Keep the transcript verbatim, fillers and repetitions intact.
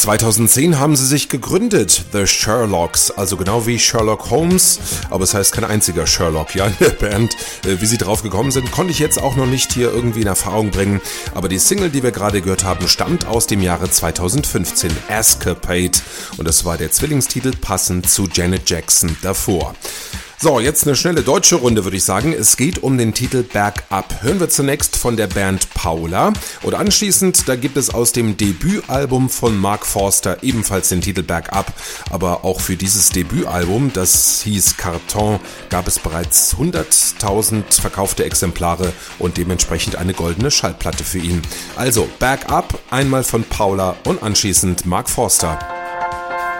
zweitausendzehn haben sie sich gegründet, The Sherlocks, also genau wie Sherlock Holmes, aber es heißt kein einziger Sherlock, ja, in der Band. Wie sie drauf gekommen sind, konnte ich jetzt auch noch nicht hier irgendwie in Erfahrung bringen, aber die Single, die wir gerade gehört haben, stammt aus dem Jahre zweitausendfünfzehn, Escapade, und das war der Zwillingstitel passend zu Janet Jackson davor. So, jetzt eine schnelle deutsche Runde, würde ich sagen. Es geht um den Titel Bergab. Hören wir zunächst von der Band Paula und anschließend, da gibt es aus dem Debütalbum von Mark Forster ebenfalls den Titel Bergab, aber auch für dieses Debütalbum, das hieß Karton, gab es bereits hunderttausend verkaufte Exemplare und dementsprechend eine goldene Schallplatte für ihn. Also Bergab, einmal von Paula und anschließend Mark Forster.